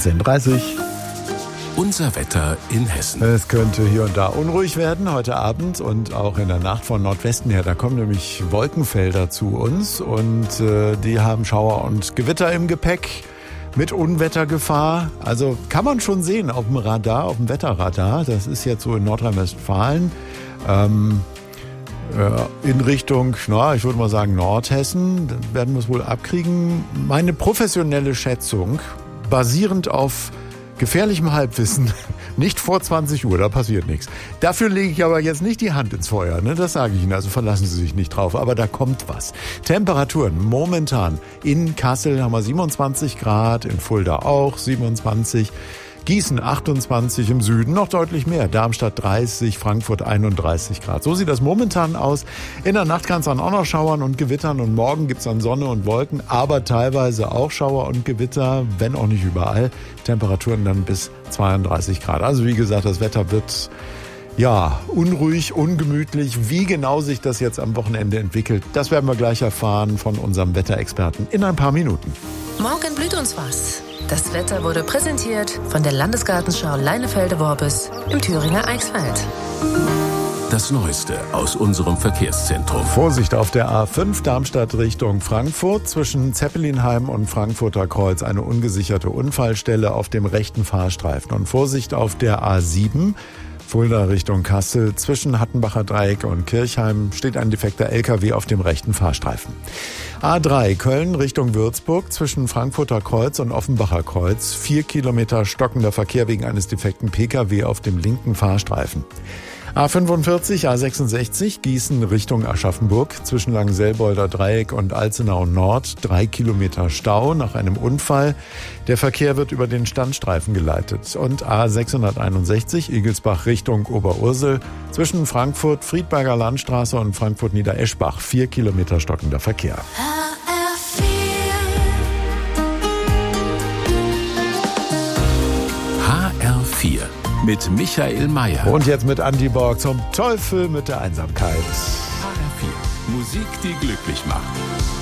18:30 Uhr. Unser Wetter in Hessen. Es könnte hier und da unruhig werden heute Abend und auch in der Nacht von Nordwesten her. Da kommen nämlich Wolkenfelder zu uns und die haben Schauer und Gewitter im Gepäck mit Unwettergefahr. Also kann man schon sehen auf dem Radar, auf dem Wetterradar. Das ist jetzt so in Nordrhein-Westfalen. In Richtung, ich würde mal sagen Nordhessen. Dann werden wir es wohl abkriegen. Meine professionelle Schätzung, basierend auf gefährlichem Halbwissen, nicht vor 20 Uhr, da passiert nichts. Dafür lege ich aber jetzt nicht die Hand ins Feuer, ne? Das sage ich Ihnen, also verlassen Sie sich nicht drauf, aber da kommt was. Temperaturen momentan in Kassel haben wir 27 Grad, in Fulda auch 27, Gießen 28, im Süden noch deutlich mehr, Darmstadt 30, Frankfurt 31 Grad. So sieht das momentan aus. In der Nacht kann es dann auch noch schauern und gewittern und morgen gibt es dann Sonne und Wolken, aber teilweise auch Schauer und Gewitter, wenn auch nicht überall. Temperaturen dann bis 32 Grad. Also wie gesagt, das Wetter wird unruhig, ungemütlich. Wie genau sich das jetzt am Wochenende entwickelt, das werden wir gleich erfahren von unserem Wetterexperten in ein paar Minuten. Morgen blüht uns was. Das Wetter wurde präsentiert von der Landesgartenschau Leinefelde-Worbis im Thüringer Eichsfeld. Das Neueste aus unserem Verkehrszentrum. Vorsicht auf der A5 Darmstadt Richtung Frankfurt. Zwischen Zeppelinheim und Frankfurter Kreuz eine ungesicherte Unfallstelle auf dem rechten Fahrstreifen. Und Vorsicht auf der A7 Fulda Richtung Kassel. Zwischen Hattenbacher Dreieck und Kirchheim steht ein defekter LKW auf dem rechten Fahrstreifen. A3 Köln Richtung Würzburg zwischen Frankfurter Kreuz und Offenbacher Kreuz. 4 Kilometer stockender Verkehr wegen eines defekten PKW auf dem linken Fahrstreifen. A45, A66, Gießen Richtung Aschaffenburg, zwischen Langenselbolder Dreieck und Alzenau Nord, 3 Kilometer Stau nach einem Unfall. Der Verkehr wird über den Standstreifen geleitet. Und A661, Igelsbach Richtung Oberursel, zwischen Frankfurt, Friedberger Landstraße und Frankfurt Niedereschbach, 4 Kilometer stockender Verkehr. HR4 mit Michael Mayer. Und jetzt mit Andi Borg zum Teufel mit der Einsamkeit. HR4, Musik, die glücklich macht.